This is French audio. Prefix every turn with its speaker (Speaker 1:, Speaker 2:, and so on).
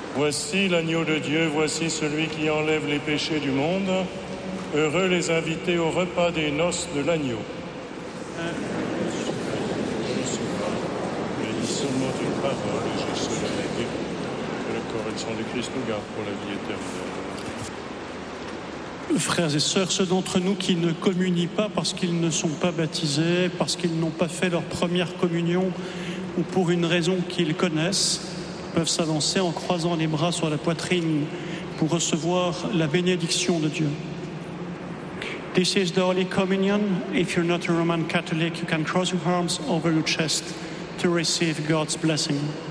Speaker 1: Voici l'agneau de Dieu, voici celui qui enlève les péchés du monde. Heureux les invités au repas des noces de l'agneau. Bénissons notre parole et je serai guéri. Que le corps et le sang du Christ nous gardent pour la vie éternelle.
Speaker 2: Frères et sœurs, ceux d'entre nous qui ne communient pas parce qu'ils ne sont pas baptisés, parce qu'ils n'ont pas fait leur première communion ou pour une raison qu'ils connaissent, peuvent s'avancer en croisant les bras sur la poitrine pour recevoir la bénédiction de Dieu. This is the Holy Communion. If you're not a Roman Catholic, you can cross your arms over your chest to receive God's blessing.